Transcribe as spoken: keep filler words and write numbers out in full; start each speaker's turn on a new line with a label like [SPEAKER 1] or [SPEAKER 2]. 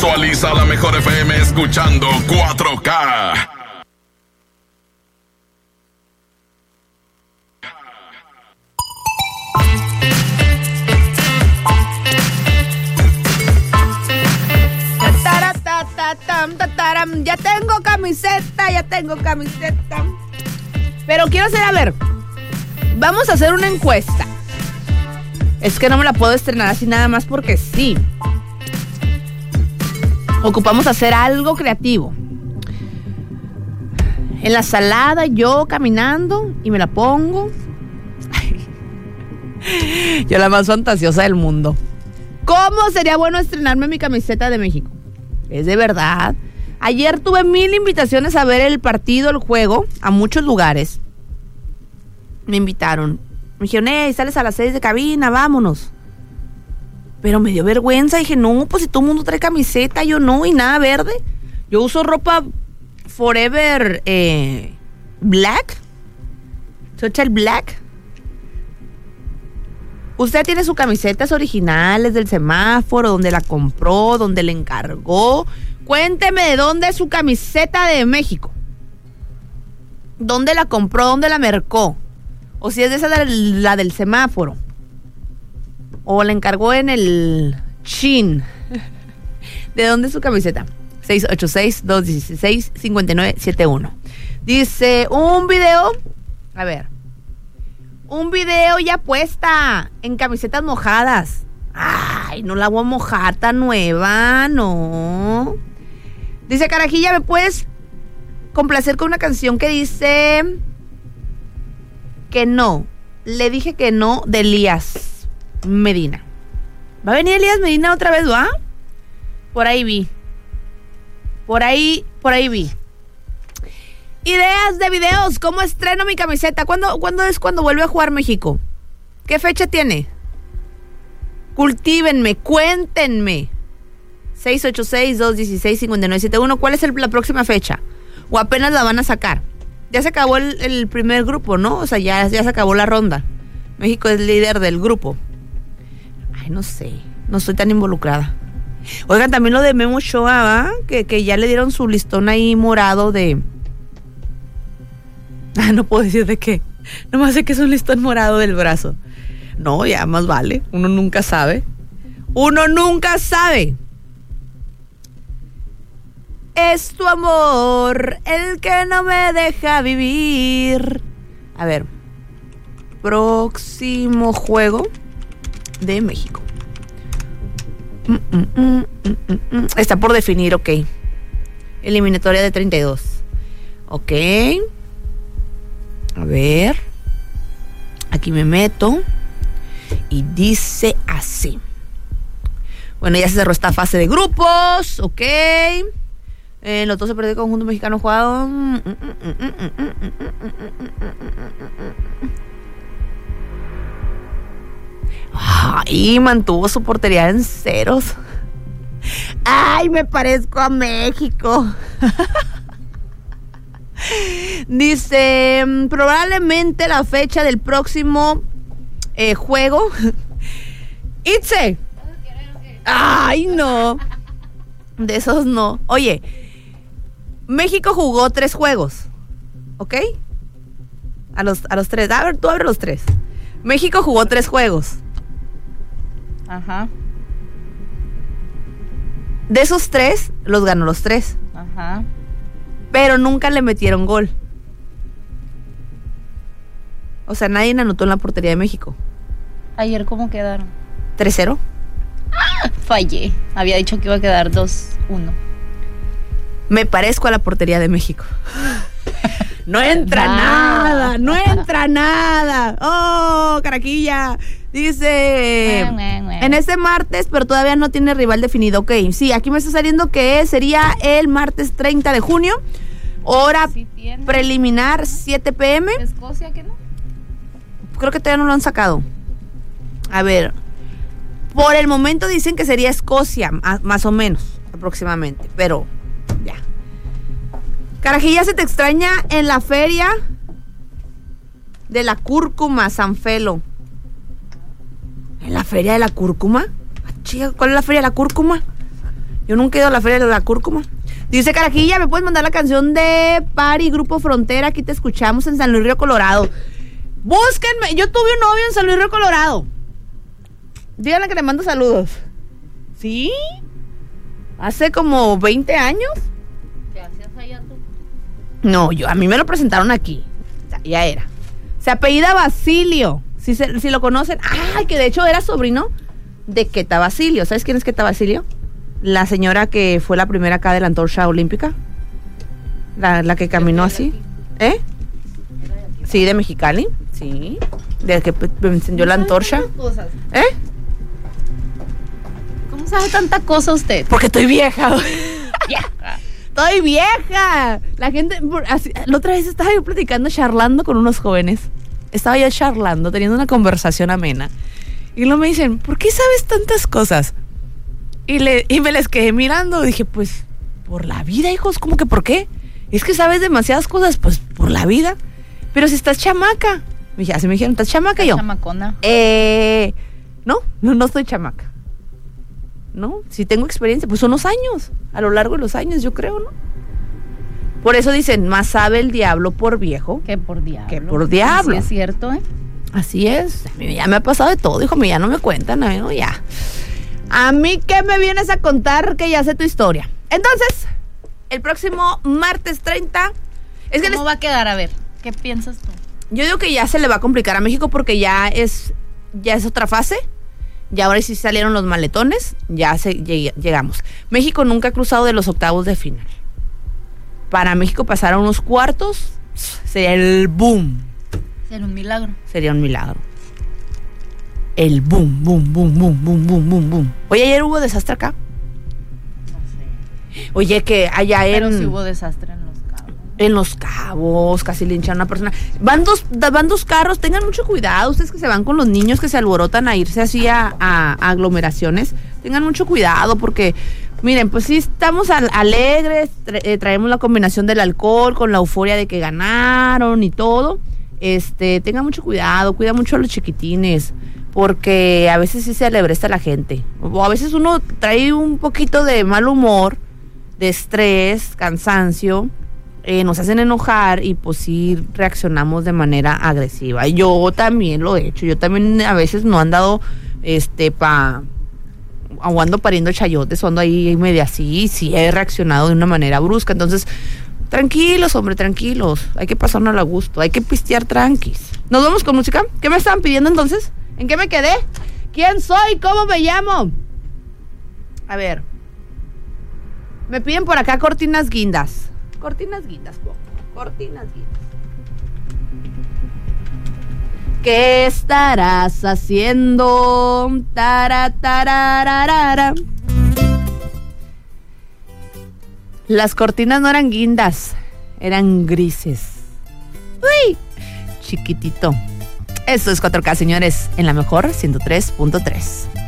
[SPEAKER 1] Visualiza la mejor F M escuchando cuatro K.
[SPEAKER 2] Ya tengo camiseta, ya tengo camiseta. Pero quiero hacer, a ver, vamos a hacer una encuesta. Es que no me la puedo estrenar así nada más porque sí. Ocupamos hacer algo creativo. En la salada, yo caminando y me la pongo. Yo la más fantasiosa del mundo. ¿Cómo sería bueno estrenarme mi camiseta de México? Es de verdad. Ayer tuve mil invitaciones a ver el partido, el juego, a muchos lugares. Me invitaron. Me dijeron, hey, sales a las seis de cabina, vámonos. Pero me dio vergüenza. Dije, no, pues si todo el mundo trae camiseta, yo no, y nada verde. Yo uso ropa Forever eh, Black. Social Black. Usted tiene sus camisetas originales del semáforo, donde la compró, donde le encargó. Cuénteme de dónde es su camiseta de México. ¿Dónde la compró? ¿Dónde la mercó? O si es de esa de la del semáforo. O la encargó en el Chin. ¿De dónde es su camiseta? seis ocho seis, dos uno seis, cinco nueve siete uno. Dice, un video. A ver. Un video ya puesta en camisetas mojadas. Ay, no la voy a mojar, tan nueva, no. Dice, Carajilla, ¿me puedes complacer con una canción que dice que no? Le dije que no, de Elías Medina. ¿Va a venir Elías Medina otra vez, va? Por ahí vi. Por ahí, por ahí vi. Ideas de videos, ¿cómo estreno mi camiseta? ¿Cuándo, ¿Cuándo es cuando vuelve a jugar México? ¿Qué fecha tiene? Cultívenme, cuéntenme. seis ocho seis, dos uno seis, cinco nueve siete uno. ¿Cuál es el, la próxima fecha? ¿O apenas la van a sacar? Ya se acabó el, el primer grupo, ¿no? O sea, ya, ya se acabó la ronda. México es líder del grupo. Ay, no sé, no estoy tan involucrada. Oigan, también lo de Memo Ochoa, ¿va? Que, que ya le dieron su listón ahí morado de... Ah, no puedo decir de qué. Nomás sé que es un listón morado del brazo. No, ya más vale. Uno nunca sabe. Uno nunca sabe. Es tu amor el que no me deja vivir. A ver. Próximo juego de México. Mm, mm, mm, mm, mm. Está por definir, ok. Eliminatoria de treinta y dos. Ok. A ver. Aquí me meto. Y dice así. Bueno, ya se cerró esta fase de grupos. Ok. Eh, los dos se perdió el conjunto mexicano jugado. Ay, mantuvo su portería en ceros. Ay, me parezco a México. Dice, probablemente la fecha del próximo eh, juego. Itze. Ay, no. De esos no. Oye, México jugó tres juegos, ¿ok? A los, a los tres. A ver, tú abre los tres. México jugó tres juegos.
[SPEAKER 3] Ajá.
[SPEAKER 2] De esos tres, los ganó los tres.
[SPEAKER 3] Ajá.
[SPEAKER 2] Pero nunca le metieron gol. O sea, nadie anotó en la portería de México.
[SPEAKER 3] Ayer, ¿cómo quedaron?
[SPEAKER 2] tres cero.
[SPEAKER 3] ¡Ah! Fallé. Había dicho que iba a quedar dos uno.
[SPEAKER 2] Me parezco a la portería de México. No entra nada, no entra nada. Oh, Caraquilla. Dice, en este martes, pero todavía no tiene rival definido. Ok, sí, aquí me está saliendo que sería el martes treinta de junio. Hora sí preliminar, siete pm.
[SPEAKER 3] ¿Escocia qué no?
[SPEAKER 2] Creo que todavía no lo han sacado. A ver, por el momento dicen que sería Escocia, más o menos, aproximadamente. Pero, ya. Carajilla, ¿se te extraña en la feria de la cúrcuma, San Felo? ¿En la feria de la cúrcuma? Chica, ¿cuál es la feria de la cúrcuma? Yo nunca he ido a la feria de la cúrcuma. Dice Carajilla, ¿me puedes mandar la canción de Pari, Grupo Frontera? Aquí te escuchamos en San Luis Río Colorado. Búsquenme, yo tuve un novio en San Luis Río Colorado. Díganle que le mando saludos. ¿Sí? Hace como veinte años.
[SPEAKER 3] ¿Qué hacías allá tú?
[SPEAKER 2] No, yo, a mí me lo presentaron aquí. O sea, ya era. Se apellida Basilio. Si, se, si lo conocen. Ay, que de hecho era sobrino de Queta Basilio. ¿Sabes quién es Queta Basilio? La señora que fue la primera acá de la antorcha olímpica. La, la que caminó así. ¿Eh? Sí, de Mexicali. Sí. De que me encendió la antorcha. ¿Eh?
[SPEAKER 3] ¿Cómo sabe tanta cosa usted?
[SPEAKER 2] Porque estoy vieja.
[SPEAKER 3] Vieja.
[SPEAKER 2] Estoy vieja. La gente, así, la otra vez estaba yo platicando, charlando con unos jóvenes. Estaba yo charlando, teniendo una conversación amena. Y luego me dicen, ¿por qué sabes tantas cosas? Y, le, y me les quedé mirando. Dije, pues, por la vida, hijos. ¿Cómo que por qué? Es que sabes demasiadas cosas, pues, por la vida. Pero si estás chamaca. Me dije, así me dijeron, ¿estás chamaca? Y yo,
[SPEAKER 3] chamacona.
[SPEAKER 2] Eh, no, no, no estoy chamaca. ¿No? Si tengo experiencia, pues son unos años. A lo largo de los años, yo creo, ¿no? Por eso dicen, más sabe el diablo por viejo
[SPEAKER 3] que por diablo.
[SPEAKER 2] Que por diablo.
[SPEAKER 3] Sí, es cierto, ¿eh?
[SPEAKER 2] Así es. A mí ya me ha pasado de todo, hijo mío, ya no me cuentan, ¿no? Ya. A mí, ¿qué me vienes a contar que ya sé tu historia? Entonces, el próximo martes treinta... Es que
[SPEAKER 3] ¿Cómo
[SPEAKER 2] les...
[SPEAKER 3] va a quedar? A ver, ¿qué piensas tú?
[SPEAKER 2] Yo digo que ya se le va a complicar a México porque ya es, ya es otra fase. Ya ahora sí salieron los maletones, ya se, lleg- llegamos. México nunca ha cruzado de los octavos de final. Para México pasar a unos cuartos sería el boom.
[SPEAKER 3] Sería un milagro.
[SPEAKER 2] Sería un milagro. El boom, boom, boom, boom, boom, boom, boom, boom. Oye, ayer hubo desastre acá.
[SPEAKER 3] No sé.
[SPEAKER 2] Oye, que allá
[SPEAKER 3] Pero
[SPEAKER 2] en...
[SPEAKER 3] sí hubo desastre en Los Cabos.
[SPEAKER 2] En Los Cabos, casi linchan a una persona. Van dos, van dos carros, tengan mucho cuidado. Ustedes que se van con los niños que se alborotan a irse así a, a, a aglomeraciones, tengan mucho cuidado porque, miren, pues sí estamos al, alegres, tra- eh, traemos la combinación del alcohol con la euforia de que ganaron y todo. Este, tengan mucho cuidado, cuida mucho a los chiquitines, porque a veces sí se alebresta la gente. O a veces uno trae un poquito de mal humor, de estrés, cansancio. Eh, nos hacen enojar y pues sí reaccionamos de manera agresiva. Yo también lo he hecho, yo también a veces no he andado este pa o ando pariendo chayotes o ando ahí medio así, sí he reaccionado de una manera brusca. Entonces, tranquilos, hombre, tranquilos, hay que pasarnos a gusto, hay que pistear tranquis. Nos vamos con música. ¿Qué me estaban pidiendo entonces? ¿En qué me quedé? ¿Quién soy? ¿Cómo me llamo? A ver, me piden por acá cortinas guindas. Cortinas guindas, po. Cortinas guindas. ¿Qué estarás haciendo? Tara, tarararara. Las cortinas no eran guindas, eran grises. ¡Uy! Chiquitito. Esto es cuatro K, señores, en la mejor ciento tres punto tres.